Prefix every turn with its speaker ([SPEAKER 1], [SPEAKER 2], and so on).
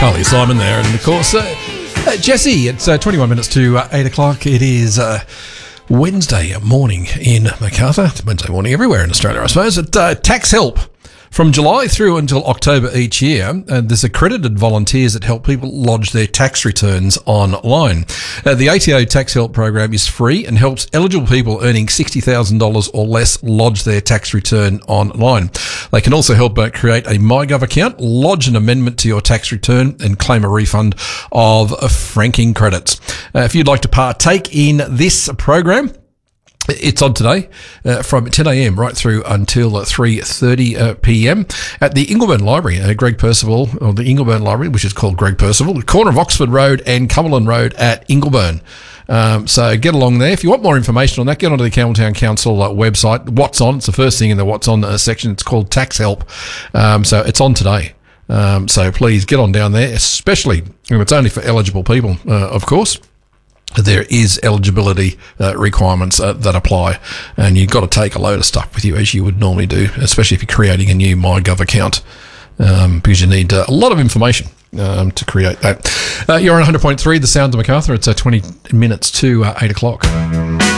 [SPEAKER 1] Carly Simon there, and of course, Jesse. It's 21 minutes to 8 o'clock. It is Wednesday morning in Macarthur. It's Wednesday morning everywhere in Australia, I suppose. Tax Help. From July through until October each year, there's accredited volunteers that help people lodge their tax returns online. The ATO Tax Help program is free and helps eligible people earning $60,000 or less lodge their tax return online. They can also help create a MyGov account, lodge an amendment to your tax return, and claim a refund of franking credits. If you'd like to partake in this program, it's on today from 10 a.m. right through until 3:30 p.m. at the Ingleburn Library. Greg Percival, or the Ingleburn Library, which is called Greg Percival, the corner of Oxford Road and Cumberland Road at Ingleburn. So get along there. If you want more information on that, get onto the Campbelltown Council website. What's on? It's the first thing in the What's On section. It's called Tax Help. So it's on today. So please get on down there, especially, and it's only for eligible people, of course. There is eligibility requirements that apply, and you've got to take a load of stuff with you as you would normally do, especially if you're creating a new MyGov account, because you need a lot of information to create that. You're on 100.3, the Sounds of Macarthur. It's 20 minutes to 8 o'clock.